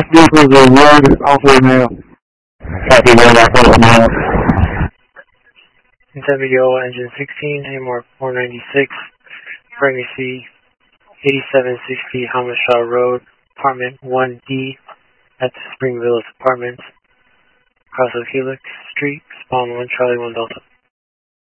last vehicles are road and also mail. Copy that, mail. WO engine 16, AMR 496, pregnancy 8760 Hamashaw Road, apartment 1D at the Spring Village Apartments, across of Helix Street, spawn 1 Charlie 1 Delta.